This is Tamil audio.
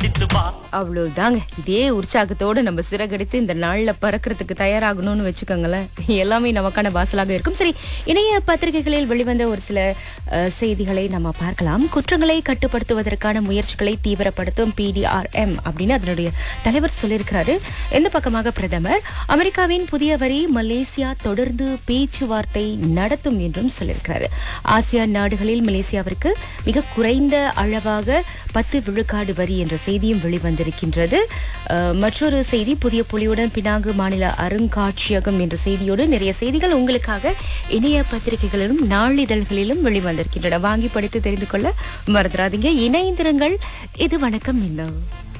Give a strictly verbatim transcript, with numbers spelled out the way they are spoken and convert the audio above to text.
சிறகடித்து வா. அவ்வளவுதாங்க. இதே உற்சாகத்தோட நம்ம சிறகடித்து இந்த நாள்ல பறக்கிறதுக்கு தயாராகணும்னு வச்சுக்கோங்களேன், எல்லாமே நமக்கான வாசலாக இருக்கும். சரி, இணைய பத்திரிகைகளில் வெளிவந்த ஒரு சில அஹ், செய்திகளை நம்ம பார்க்கலாம். குற்றங்களை கட்டுப்படுத்துவதற்கான முயற்சிகளை தீவிரப்படுத்தும் பிடிஆர்எம் அப்படின்னு அதனுடைய தலைவர் சொல்லியிருக்கிறாரு. எந்த பக்கமாக பிரதமர் அமெரிக்காவின் புதிய வரி மலேசியா தொடர்ந்து பேச்சுவார்த்தை நடத்தும் என்றும் சொல்லியிருக்கிறாரு. ஆசியான் நாடுகளில் மலேசியாவிற்கு மிக குறைந்த அளவாக பத்து விழுக்காடு வரி என்ற செய்தியும் வெளிவந்திருக்கின்றது. அஹ், மற்றொரு செய்தி, புதிய புலியுடன் பினாங்கு மாநில அருங்காட்சியகம் என்ற செய்தியோடு நிறைய செய்திகள் உங்களுக்காக இணைய பத்திரிகைகளிலும் நாளிதழ்களிலும் வெளிவந்திருக்கின்றன. வாங்கி படித்து தெரிந்து கொள்ள மறந்துடாதீங்க. இணைந்திருங்கள். இது வணக்கம் இன்னும்